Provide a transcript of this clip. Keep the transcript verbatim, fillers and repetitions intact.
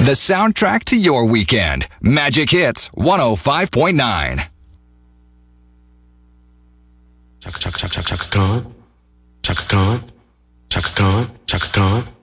The soundtrack to your weekend. Magic Hits one oh five point nine. Chaka Chaka Chaka Chaka Khan, Chaka Khan, Chaka Khan, Chaka Khan.